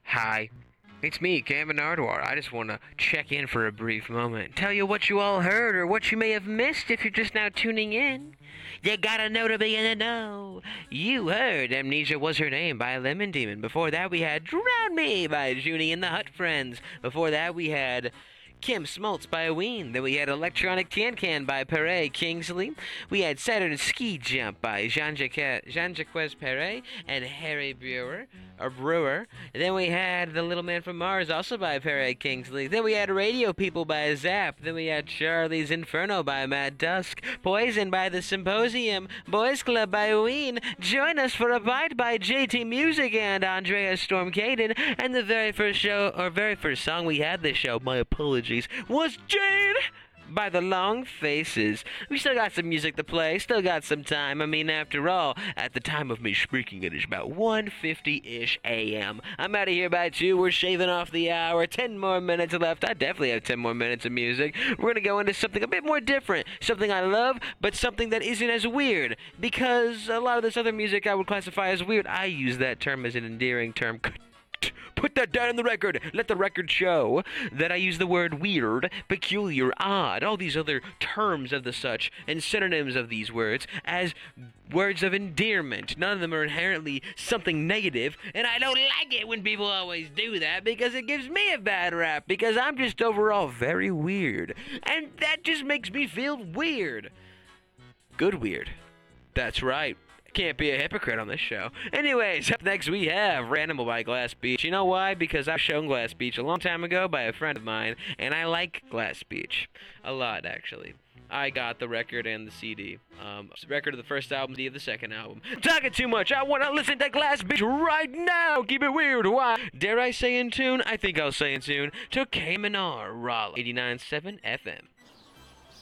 Hi, it's me, Gavin Ardwar. I just want to check in for a brief moment. Tell you what you all heard or what you may have missed if you're just now tuning in. You gotta know to be in the know. You heard Amnesia Was Her Name by Lemon Demon. Before that, we had Drown Me by Junie and the Hut Friends. Before that, we had Kim Smoltz by Ween. Then we had Electronic Can Can by Perret Kingsley. We had Saturn Ski Jump by Jean-Jacques Perret and Harry Brewer. Then we had The Little Man from Mars, also by Perret Kingsley. Then we had Radio People by Zap. Then we had Charlie's Inferno by Matt Dusk. Poison by The Symposium. Boys Club by Ween. Join us for a bite by JT Music and Andrea Storm Caden. And the very first song we had this show, my apologies, was Jade by The Long Faces. We still got some music to play, still got some time. I mean, after all, at the time of me speaking, it is about 1:50-ish a.m. I'm out of here by 2. We're shaving off the hour. 10 more minutes left. I definitely have 10 more minutes of music. We're going to go into something a bit more different. Something I love, but something that isn't as weird. Because a lot of this other music I would classify as weird. I use that term as an endearing term. Put that down on the record. Let the record show that I use the word weird, peculiar, odd, all these other terms of the such, and synonyms of these words as words of endearment. None of them are inherently something negative, and I don't like it when people always do that because it gives me a bad rap, because I'm just overall very weird. And that just makes me feel weird. Good weird. That's right. Can't be a hypocrite on this show. Anyways, up next we have Animal by Glass Beach. You know why? Because I've shown Glass Beach a long time ago by a friend of mine, and I like Glass Beach. A lot, actually. I got the record and the CD. Record of the first album, CD of the second album. Talking too much. I want to listen to Glass Beach right now. Keep it weird. Why? Dare I say in tune? I think I'll say in tune to K-Minar, Raleigh, 89.7 FM.